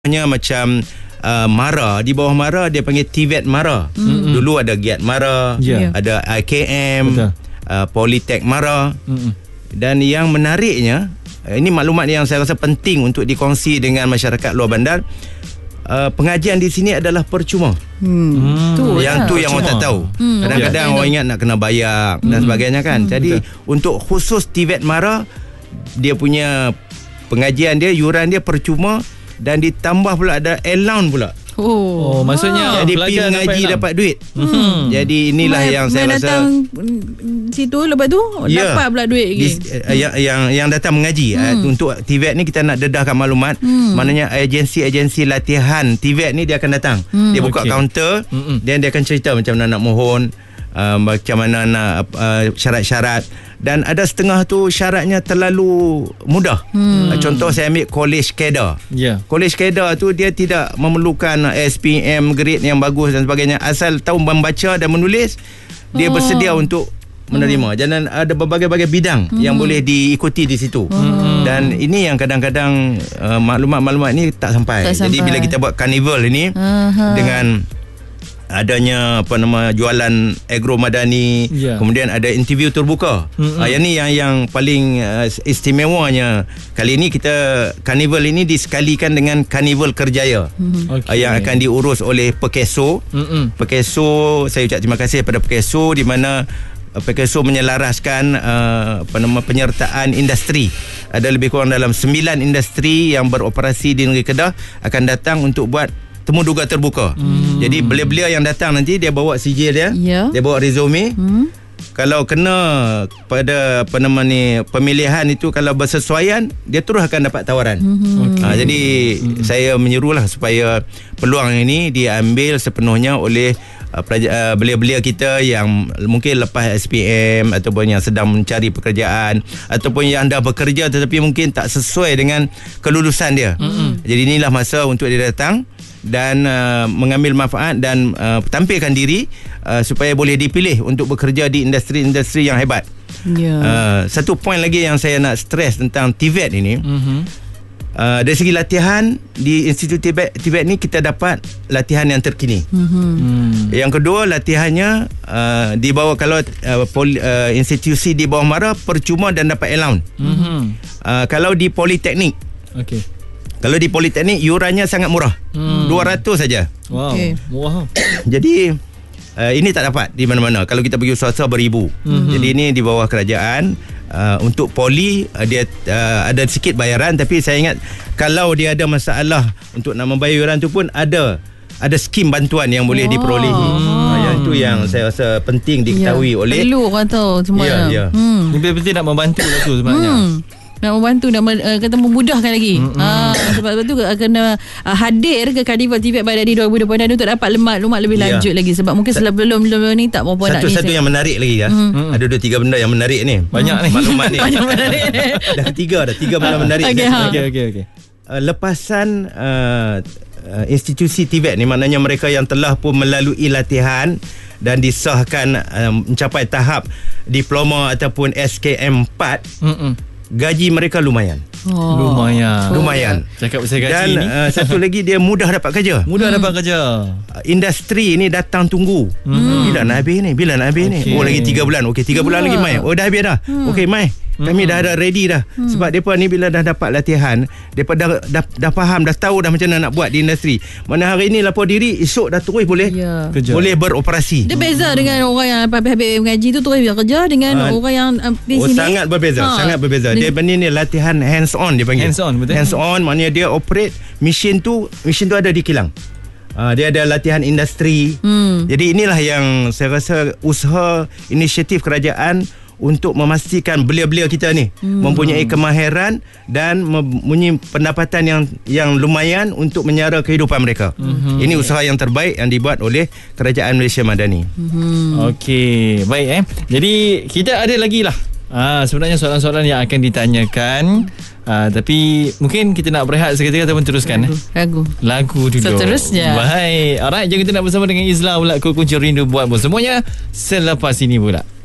Hanya macam Mara, di bawah Mara dia panggil TVET Mara. Dulu ada Giat Mara, ada IKM, Politek Mara. Dan yang menariknya, ini maklumat yang saya rasa penting untuk dikongsi dengan masyarakat luar bandar. Pengajian di sini adalah percuma. Yang tu yang orang tak tahu. Kadang-kadang orang ingat nak kena bayar dan sebagainya kan. Jadi untuk khusus TVET Mara, dia punya pengajian dia, yuran dia percuma. Dan ditambah pula ada allowance pula. Oh, maksudnya jadi pergi mengaji dapat duit. Jadi inilah yang saya rasa datang situ lepas tu dapat pula duit lagi. Yang datang mengaji untuk TVET ni kita nak dedahkan maklumat. Maknanya agensi latihan TVET ni dia akan datang. Dia buka kaunter dan dia akan cerita macam mana nak mohon, macam mana nak syarat-syarat. Dan ada setengah tu syaratnya terlalu mudah. Contoh saya ambil college cadre. College cadre tu dia tidak memerlukan SPM grade yang bagus dan sebagainya. Asal tahu membaca dan menulis, dia bersedia untuk menerima. Dan ada berbagai-bagai bidang yang boleh diikuti di situ. Dan ini yang kadang-kadang maklumat-maklumat ni tak sampai. Jadi bila kita buat carnival ini dengan adanya jualan agro madani, kemudian ada interview terbuka. Yang ni yang paling istimewanya. Kali ini kita karnival ini disekalikan dengan Karnival Kerjaya yang akan diurus oleh Perkeso. Perkeso, saya ucap terima kasih kepada Perkeso, di mana Perkeso menyelaraskan penyertaan industri. Ada lebih kurang dalam 9 industri yang beroperasi di negeri Kedah akan datang untuk buat temu duga terbuka. Jadi belia-belia yang datang nanti dia bawa sijil dia, dia bawa resume. Kalau kena pada pemilihan itu, kalau bersesuaian, dia terus akan dapat tawaran. Jadi saya menyerulah supaya peluang ini diambil sepenuhnya oleh belia-belia kita yang mungkin lepas SPM ataupun yang sedang mencari pekerjaan ataupun yang dah bekerja tetapi mungkin tak sesuai dengan kelulusan dia. Jadi inilah masa untuk dia datang dan mengambil manfaat dan tampilkan diri supaya boleh dipilih untuk bekerja di industri-industri yang hebat. Satu poin lagi yang saya nak stress tentang TVET ini, dari segi latihan di Institut TVET ni kita dapat latihan yang terkini. Yang kedua, latihannya di bawah, kalau institusi di bawah Mara percuma dan dapat allowance. Kalau di Politeknik, kalau di Politeknik yurannya sangat murah, 200 saja. Wow. Jadi ini tak dapat di mana-mana. Kalau kita pergi swasta beribu. Jadi ini di bawah kerajaan. Untuk poli dia ada sikit bayaran, tapi saya ingat kalau dia ada masalah untuk nak membayar yuran tu pun ada skim bantuan yang boleh diperolehi. Yang itu yang saya rasa penting diketahui oleh perlu orang tahu semua. Ini penting nak membantu lah tu sebenarnya. Nak membantu, nak kata memudahkan lagi. Sebab tu kena hadir ke Karnival TVET Badani 2020 untuk dapat maklumat lebih lanjut lagi. Sebab mungkin sebelum ni tak apa nak ni. Satu yang menarik lagi ada 2-3 benda yang menarik ni. Banyak ni maklumat ni. Banyak menarik. Dah tiga benda menarik. Okey. Lepasan institusi TVET ni, maknanya mereka yang telah pun melalui latihan dan disahkan mencapai tahap diploma ataupun SKM 4, gaji mereka lumayan. Lumayan. Cakap pasal gaji dan, ni. Dan satu lagi, dia mudah dapat kerja. Dapat kerja. Industri ni datang tunggu. Bila nak habis ni? Oh, lagi 3 bulan. Okey, 3 bulan lagi mai. Oh, dah habis dah. Okey, mai. Kami dah ada ready dah. Sebab mereka ni bila dah dapat latihan, mereka dah faham, dah tahu dah macam mana nak buat di industri. Mana hari ni lapor diri, esok dah terus boleh beroperasi. Dia beza dengan orang yang habis mengaji tu terus kerja dengan orang yang di sini. Sangat berbeza. Dia ni latihan hands on, dia panggil. Hands on maknanya dia operate mesin tu ada di kilang. Dia ada latihan industri. Jadi inilah yang saya rasa usaha inisiatif kerajaan untuk memastikan belia-belia kita ni mempunyai kemahiran dan mempunyai pendapatan yang lumayan untuk menyara kehidupan mereka. Ini usaha yang terbaik yang dibuat oleh Kerajaan Malaysia Madani. Okey, baik Jadi kita ada lagi lah sebenarnya soalan-soalan yang akan ditanyakan, tapi mungkin kita nak berehat seketika ataupun teruskan lagu dulu. Seterusnya. Baik, alright, jom kita nak bersama dengan Izla pula, kunci rindu buatmu semuanya selepas ini pula.